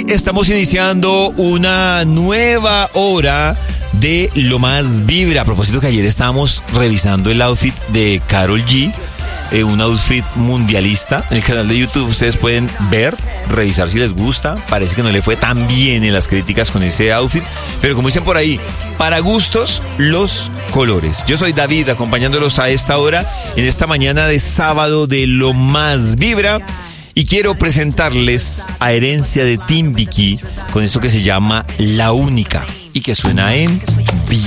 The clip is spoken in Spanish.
estamos iniciando una nueva hora de Lo Más Vibra. A propósito que ayer estábamos revisando el outfit de Karol G, un outfit mundialista. En el canal de YouTube ustedes pueden ver, revisar si les gusta. Parece que no le fue tan bien en las críticas con ese outfit, pero como dicen por ahí, para gustos los colores. Yo soy David, acompañándolos a esta hora, en esta mañana de sábado de Lo Más Vibra. Y quiero presentarles a Herencia de Timbiquí con esto que se llama La Única y que suena en Vibra.